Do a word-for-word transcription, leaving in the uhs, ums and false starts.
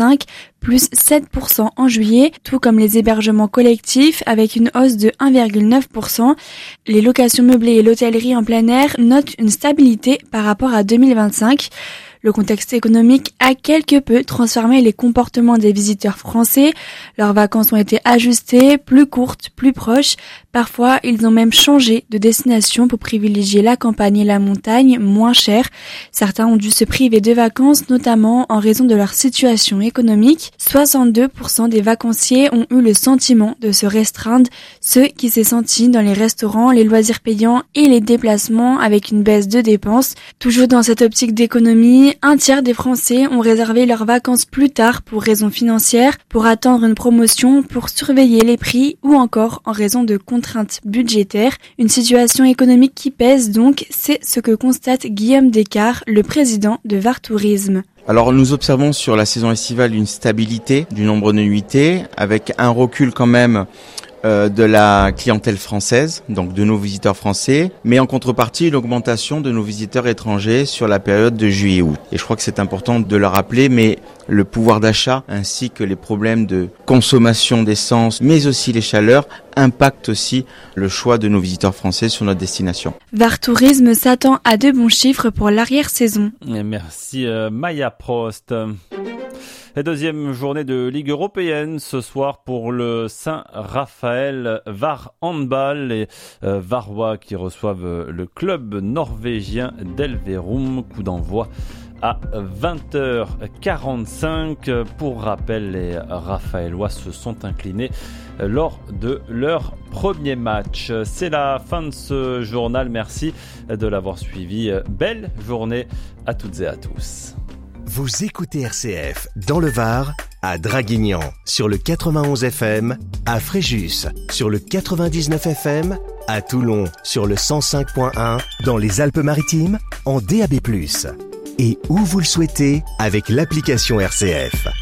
plus sept pour cent en juillet, tout comme les hébergements collectifs avec une hausse de un virgule neuf pour cent. Les locations meublées et l'hôtellerie en plein air notent une stabilité par rapport à deux mille vingt-cinq. Le contexte économique a quelque peu transformé les comportements des visiteurs français. Leurs vacances ont été ajustées, plus courtes, plus proches. Parfois, ils ont même changé de destination pour privilégier la campagne et la montagne, moins chères. Certains ont dû se priver de vacances, notamment en raison de leur situation économique. soixante-deux pour cent des vacanciers ont eu le sentiment de se restreindre, ce qui s'est senti dans les restaurants, les loisirs payants et les déplacements avec une baisse de dépenses. Toujours dans cette optique d'économie, un tiers des Français ont réservé leurs vacances plus tard pour raisons financières, pour attendre une promotion, pour surveiller les prix ou encore en raison de contraintes budgétaires. Une situation économique qui pèse donc, c'est ce que constate Guillaume Descartes, le président de VAR Tourisme. Alors nous observons sur la saison estivale une stabilité du nombre de nuitées, avec un recul quand même euh, de la clientèle française, donc de nos visiteurs français, mais en contrepartie une augmentation de nos visiteurs étrangers sur la période de juillet-août. Et je crois que c'est important de le rappeler, mais le pouvoir d'achat ainsi que les problèmes de consommation d'essence, mais aussi les chaleurs, impactent aussi le choix de nos visiteurs français sur notre destination. VAR Tourisme s'attend à de bons chiffres pour l'arrière-saison. Merci euh, Maya Prost. La deuxième journée de Ligue européenne ce soir pour le Saint-Raphaël VAR Handball. Les euh, Varois qui reçoivent le club norvégien d'Elverum. Coup d'envoi à vingt heures quarante-cinq. Pour rappel, les Raphaélois se sont inclinés lors de leur premier match. C'est la fin de ce journal. Merci de l'avoir suivi. Belle journée à toutes et à tous. Vous écoutez R C F dans le Var, à Draguignan sur le quatre-vingt-onze F M, à Fréjus sur le quatre-vingt-dix-neuf F M, à Toulon sur le cent cinq virgule un, dans les Alpes-Maritimes en D A B plus, et où vous le souhaitez avec l'application R C F.